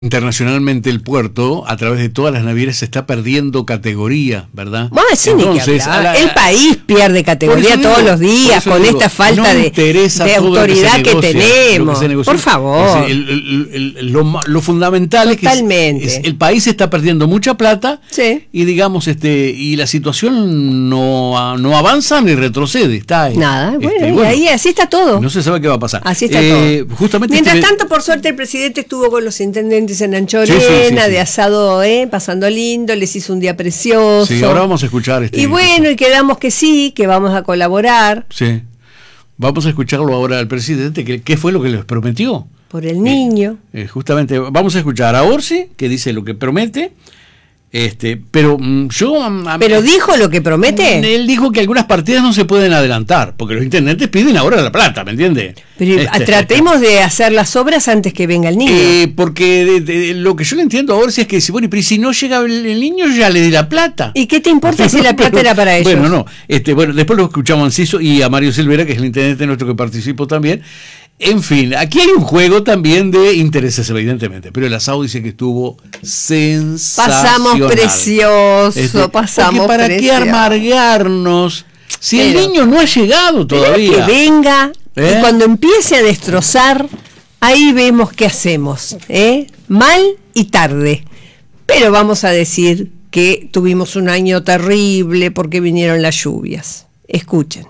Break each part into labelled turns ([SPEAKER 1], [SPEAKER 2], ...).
[SPEAKER 1] Internacionalmente el puerto, a través de todas las navieras, se está perdiendo categoría, ¿verdad?
[SPEAKER 2] Sí, entonces, el país pierde categoría todos los días con esta falta de autoridad que tenemos. Por favor.
[SPEAKER 1] Lo fundamental
[SPEAKER 2] Totalmente.
[SPEAKER 1] es que el país está perdiendo mucha plata,
[SPEAKER 2] sí.
[SPEAKER 1] Y digamos, y la situación no avanza ni retrocede. Está
[SPEAKER 2] nada, bueno, y ahí así está todo.
[SPEAKER 1] No se sabe qué va a pasar.
[SPEAKER 2] Así está todo.
[SPEAKER 1] Justamente
[SPEAKER 2] mientras tanto, por suerte, el presidente estuvo con los intendentes en Anchorena,
[SPEAKER 1] sí.
[SPEAKER 2] de asado, pasando lindo, les hizo un día precioso.
[SPEAKER 1] Sí, ahora vamos a escuchar
[SPEAKER 2] y bueno, y quedamos que sí, que vamos a colaborar.
[SPEAKER 1] Sí. Vamos a escucharlo ahora al presidente, ¿qué fue lo que les prometió?
[SPEAKER 2] Por el niño.
[SPEAKER 1] Justamente, vamos a escuchar a Orsi, que dice lo que promete. Pero
[SPEAKER 2] ¿Pero dijo lo que promete?
[SPEAKER 1] Él dijo que algunas partidas no se pueden adelantar, porque los intendentes piden ahora la plata, ¿me entiende?
[SPEAKER 2] Pero tratemos de hacer las obras antes que venga el niño.
[SPEAKER 1] Porque lo que yo le entiendo ahora es que pero si no llega el niño, ya le di la plata.
[SPEAKER 2] ¿Y qué te importa si la plata era para ellos?
[SPEAKER 1] Bueno, no. Después lo escuchamos a Enciso y a Mario Silvera, que es el intendente nuestro que participó también. En fin, aquí hay un juego también de intereses, evidentemente, pero el asado dice que estuvo sensacional.
[SPEAKER 2] Pasamos precioso, pasamos
[SPEAKER 1] ¿para qué amargarnos si el niño no ha llegado todavía?
[SPEAKER 2] Que venga, y cuando empiece a destrozar, ahí vemos qué hacemos, mal y tarde. Pero vamos a decir que tuvimos un año terrible porque vinieron las lluvias. Escuchen.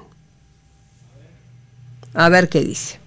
[SPEAKER 2] A ver qué dice.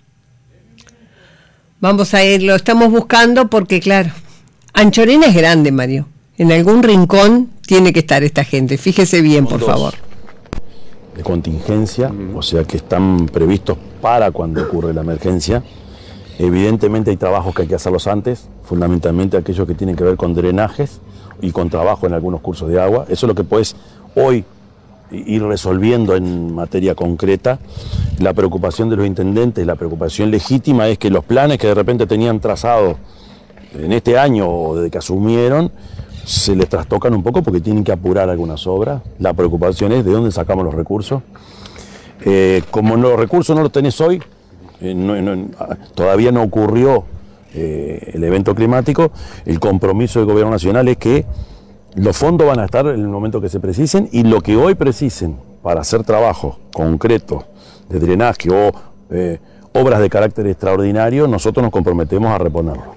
[SPEAKER 2] Vamos a ir, lo estamos buscando porque, claro, Anchorena es grande, Mario. En algún rincón tiene que estar esta gente. Fíjese bien, por favor.
[SPEAKER 3] De contingencia, o sea que están previstos para cuando ocurre la emergencia. Evidentemente hay trabajos que hay que hacerlos antes, fundamentalmente aquellos que tienen que ver con drenajes y con trabajo en algunos cursos de agua. Eso es lo que puedes hoy ir resolviendo en materia concreta. La preocupación de los intendentes, la preocupación legítima es que los planes que de repente tenían trazados en este año o desde que asumieron, se les trastocan un poco porque tienen que apurar algunas obras. La preocupación es de dónde sacamos los recursos. Como los recursos no los tenés hoy, todavía no ocurrió el evento climático, el compromiso del gobierno nacional es que los fondos van a estar en el momento que se precisen y lo que hoy precisen para hacer trabajos concretos de drenaje o obras de carácter extraordinario, nosotros nos comprometemos a reponerlo.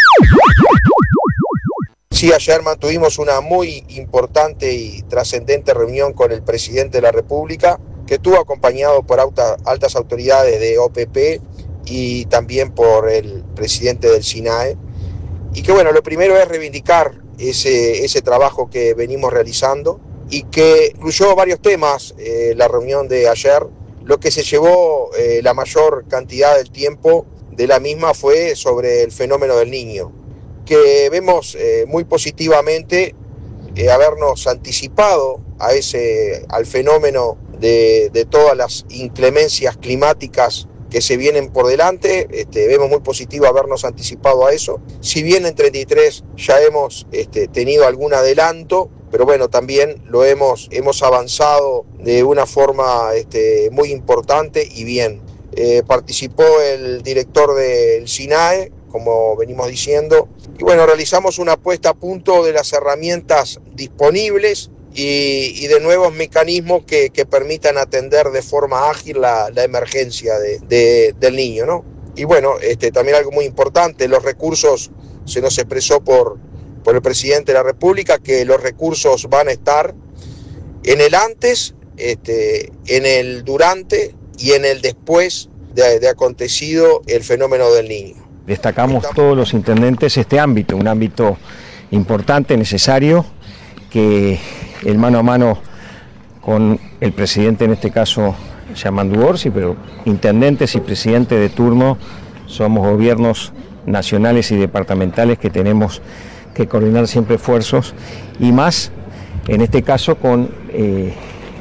[SPEAKER 4] Sí, ayer mantuvimos una muy importante y trascendente reunión con el presidente de la República, que estuvo acompañado por altas autoridades de OPP y también por el presidente del SINAE. Y que bueno, lo primero es reivindicar ese trabajo que venimos realizando y que incluyó varios temas, la reunión de ayer. Lo que se llevó la mayor cantidad del tiempo de la misma fue sobre el fenómeno del niño, que vemos muy positivamente habernos anticipado al fenómeno de todas las inclemencias climáticas que se vienen por delante. Vemos muy positivo habernos anticipado a eso. Si bien en 33 ya hemos tenido algún adelanto, pero bueno, también lo hemos avanzado de una forma muy importante y bien. Participó el director del SINAE, como venimos diciendo, y bueno, realizamos una puesta a punto de las herramientas disponibles y de nuevos mecanismos que permitan atender de forma ágil la emergencia del niño, ¿no? Y bueno, también algo muy importante, los recursos, se nos expresó por el presidente de la República que los recursos van a estar en el antes, en el durante y en el después de acontecido el fenómeno del niño.
[SPEAKER 5] Destacamos todos los intendentes este ámbito, un ámbito importante, necesario, que el mano a mano con el presidente, en este caso Yamandu Orsi, pero intendentes y presidentes de turno, somos gobiernos nacionales y departamentales que tenemos que coordinar siempre esfuerzos, y más en este caso con el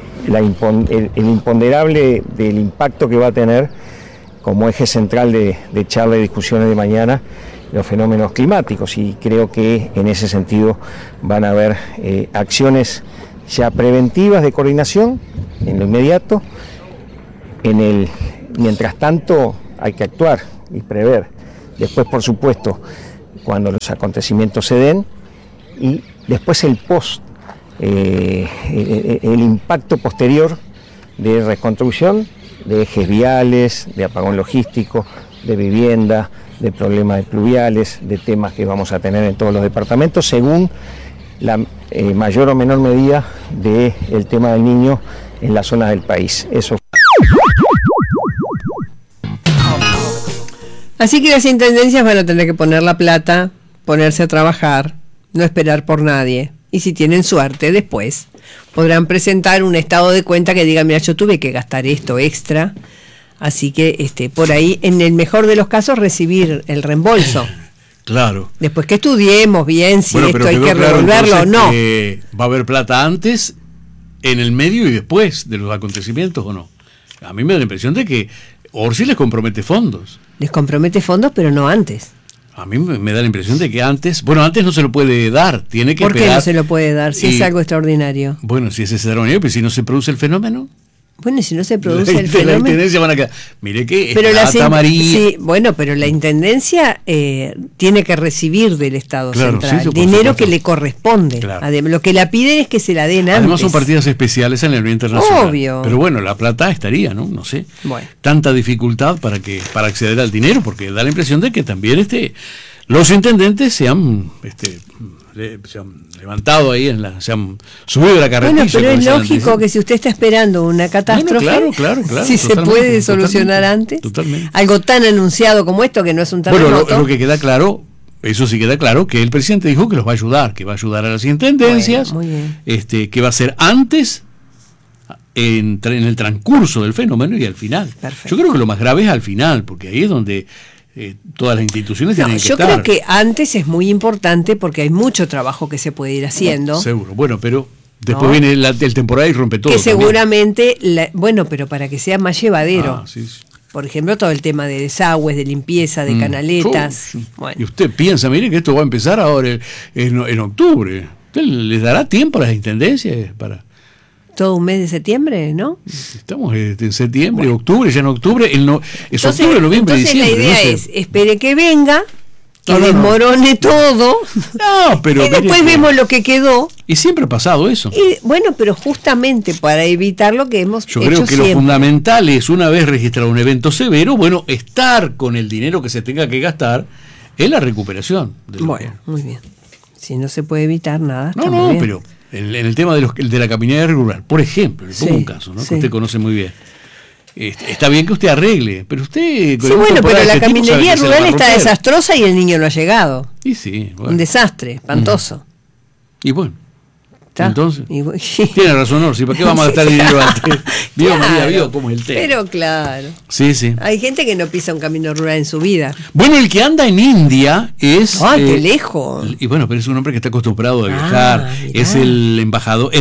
[SPEAKER 5] imponderable del impacto que va a tener como eje central de charla y discusiones de mañana los fenómenos climáticos, y creo que en ese sentido van a haber acciones ya preventivas de coordinación en lo inmediato. Mientras tanto hay que actuar y prever. Después, por supuesto, cuando los acontecimientos se den, y después el post, el impacto posterior de reconstrucción de ejes viales, de apagón logístico, de vivienda, de problemas de pluviales, de temas que vamos a tener en todos los departamentos, según la mayor o menor medida del tema del niño en las zonas del país. Eso.
[SPEAKER 2] Así que las intendencias van a tener que poner la plata, ponerse a trabajar, no esperar por nadie. Y si tienen suerte, después podrán presentar un estado de cuenta que diga, mira, yo tuve que gastar esto extra, así que por ahí, en el mejor de los casos, recibir el reembolso.
[SPEAKER 1] Claro.
[SPEAKER 2] Después que estudiemos bien si esto hay que
[SPEAKER 1] claro,
[SPEAKER 2] revolverlo o no.
[SPEAKER 1] ¿Va a haber plata antes, en el medio y después de los acontecimientos o no? A mí me da la impresión de que Orsi les compromete fondos.
[SPEAKER 2] Les compromete fondos, pero no antes.
[SPEAKER 1] A mí me da la impresión de que antes no se lo puede dar, tiene que
[SPEAKER 2] ¿Por qué
[SPEAKER 1] esperar.
[SPEAKER 2] no se lo puede dar si es algo extraordinario?
[SPEAKER 1] Bueno, si es extraordinario, pero si no se produce el fenómeno.
[SPEAKER 2] Bueno, y si no se produce el fenómeno.
[SPEAKER 1] La intendencia van a quedar. Mire que
[SPEAKER 2] pero
[SPEAKER 1] María.
[SPEAKER 2] Sí, bueno, pero la intendencia tiene que recibir del Estado central
[SPEAKER 1] sí,
[SPEAKER 2] dinero que le corresponde.
[SPEAKER 1] Claro.
[SPEAKER 2] Además, lo que la piden es que se la den antes.
[SPEAKER 1] Además son partidas especiales en el nivel internacional.
[SPEAKER 2] Obvio.
[SPEAKER 1] Pero bueno, la plata estaría, ¿no? No sé.
[SPEAKER 2] Bueno.
[SPEAKER 1] Tanta dificultad para acceder al dinero, porque da la impresión de que también los intendentes se han levantado ahí, se han subido de la carretilla.
[SPEAKER 2] Bueno, pero es lógico que si usted está esperando una catástrofe,
[SPEAKER 1] claro,
[SPEAKER 2] si se puede solucionar antes,
[SPEAKER 1] totalmente.
[SPEAKER 2] Algo tan anunciado como esto, que no es un terremoto.
[SPEAKER 1] Bueno, lo que queda claro, eso sí queda claro, que el presidente dijo que los va a ayudar, que va a ayudar a las intendencias,
[SPEAKER 2] bueno, muy bien.
[SPEAKER 1] Que va a ser antes, en el transcurso del fenómeno y al final.
[SPEAKER 2] Perfecto.
[SPEAKER 1] Yo creo que lo más grave es al final, porque ahí es donde todas las instituciones tienen que estar.
[SPEAKER 2] Yo creo que antes es muy importante porque hay mucho trabajo que se puede ir haciendo.
[SPEAKER 1] Seguro, bueno, pero después viene el temporal y rompe todo.
[SPEAKER 2] Que seguramente, pero para que sea más llevadero.
[SPEAKER 1] Sí.
[SPEAKER 2] Por ejemplo, todo el tema de desagües, de limpieza, de canaletas. Bueno.
[SPEAKER 1] Y usted piensa, mire que esto va a empezar ahora en octubre. ¿Usted les dará tiempo a las intendencias para...?
[SPEAKER 2] Todo un mes de septiembre, ¿no?
[SPEAKER 1] Estamos en septiembre, octubre, ya en octubre, es
[SPEAKER 2] Entonces,
[SPEAKER 1] octubre, noviembre, diciembre.
[SPEAKER 2] La idea es, espere que venga, que desmorone todo,
[SPEAKER 1] pero
[SPEAKER 2] y después vemos lo que quedó.
[SPEAKER 1] Y siempre ha pasado eso.
[SPEAKER 2] Y bueno, pero justamente para evitar lo que hemos hecho
[SPEAKER 1] Yo creo que
[SPEAKER 2] siempre.
[SPEAKER 1] lo fundamental es, una vez registrado un evento severo, estar con el dinero que se tenga que gastar en la recuperación.
[SPEAKER 2] Bueno, muy bien. Si no se puede evitar nada, está muy
[SPEAKER 1] No,
[SPEAKER 2] bien.
[SPEAKER 1] pero en el tema de la caminata rural, por ejemplo, le pongo un caso, ¿no? Que usted conoce muy bien. Está bien que usted arregle, pero usted...
[SPEAKER 2] Sí, bueno, pero la caminería rural está desastrosa y el niño no ha llegado.
[SPEAKER 1] Y sí, bueno.
[SPEAKER 2] Un desastre, espantoso.
[SPEAKER 1] Y bueno,
[SPEAKER 2] ¿está?
[SPEAKER 1] Entonces, tiene razón, Orsi, ¿para qué vamos a gastar dinero antes? Vio cómo es el tema.
[SPEAKER 2] Pero claro.
[SPEAKER 1] Sí.
[SPEAKER 2] Hay gente que no pisa un camino rural en su vida.
[SPEAKER 1] Bueno, el que anda en India es...
[SPEAKER 2] ¡qué lejos!
[SPEAKER 1] Y bueno, pero es un hombre que está acostumbrado a viajar. Es el embajador,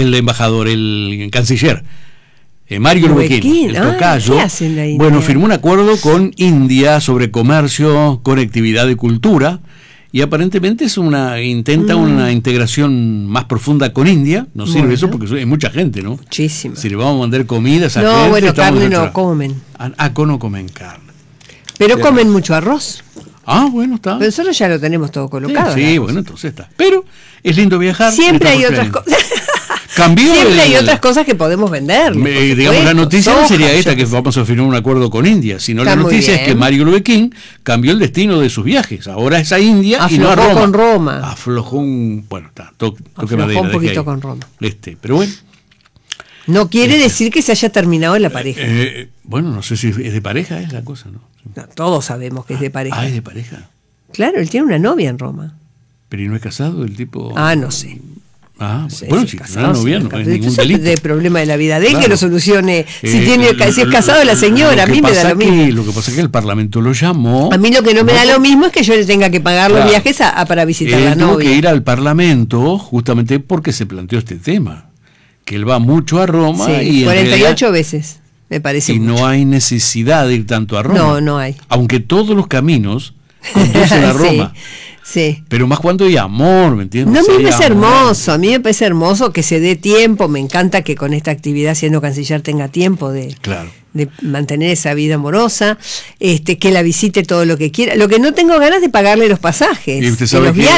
[SPEAKER 1] el canciller. Mario Lubequín, el tocayo.
[SPEAKER 2] ¿Qué hacen la India?
[SPEAKER 1] Bueno, firmó un acuerdo con India sobre comercio, conectividad y cultura. Y aparentemente intenta una integración más profunda con India. No sirve eso porque hay mucha gente, ¿no?
[SPEAKER 2] Muchísima.
[SPEAKER 1] Si le vamos a mandar comida a esa
[SPEAKER 2] no,
[SPEAKER 1] gente,
[SPEAKER 2] bueno, carne no comen.
[SPEAKER 1] No comen carne.
[SPEAKER 2] Pero comen mucho arroz.
[SPEAKER 1] Bueno, está.
[SPEAKER 2] Pero nosotros ya lo tenemos todo colocado.
[SPEAKER 1] Sí, bueno, entonces está. Pero es lindo viajar.
[SPEAKER 2] Siempre hay otras cosas. Siempre hay otras cosas que podemos vender.
[SPEAKER 1] Digamos, la noticia no sería esta, que vamos a firmar un acuerdo con India, sino la noticia es que Mario Lubequín cambió el destino de sus viajes. Ahora es a India y no a Roma.
[SPEAKER 2] Con Roma.
[SPEAKER 1] Aflojó un
[SPEAKER 2] poquito con Roma.
[SPEAKER 1] Pero bueno.
[SPEAKER 2] No quiere decir que se haya terminado la pareja.
[SPEAKER 1] Bueno, no sé si es de pareja, es la cosa, ¿no?
[SPEAKER 2] Todos sabemos que es de pareja.
[SPEAKER 1] ¿Es de pareja?
[SPEAKER 2] Claro, él tiene una novia en Roma.
[SPEAKER 1] ¿Pero y no es casado el tipo?
[SPEAKER 2] No sé.
[SPEAKER 1] Bueno, si no es novia, no es ningún delito.
[SPEAKER 2] Es el problema de la vida de él, que lo solucione. Si es casado la señora, a mí me da lo mismo.
[SPEAKER 1] Lo que pasa es que el Parlamento lo llamó.
[SPEAKER 2] A mí lo que no me da lo mismo es que yo le tenga que pagar los viajes para visitar a la novia.
[SPEAKER 1] Tuvo que ir al Parlamento justamente porque se planteó este tema. Que él va mucho a Roma.
[SPEAKER 2] Sí, 48 veces, me parece.
[SPEAKER 1] Y no hay necesidad de ir tanto a Roma.
[SPEAKER 2] No hay.
[SPEAKER 1] Aunque todos los caminos conducen a Roma.
[SPEAKER 2] Sí.
[SPEAKER 1] Pero más cuando hay amor, ¿me entiendes?
[SPEAKER 2] No, a mí me parece hermoso, a mí me parece hermoso que se dé tiempo, me encanta que con esta actividad siendo canciller tenga tiempo de de mantener esa vida amorosa, que la visite todo lo que quiera. Lo que no tengo ganas de pagarle los pasajes,
[SPEAKER 1] Y usted
[SPEAKER 2] de
[SPEAKER 1] sabe
[SPEAKER 2] los
[SPEAKER 1] que